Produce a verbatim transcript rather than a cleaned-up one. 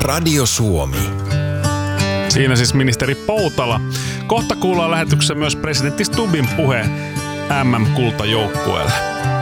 Radio Suomi. Siinä siis ministeri Poutala. Kohta kuullaan lähetyksessä myös presidentti Stubbin puhe M M-kultajoukkueelle.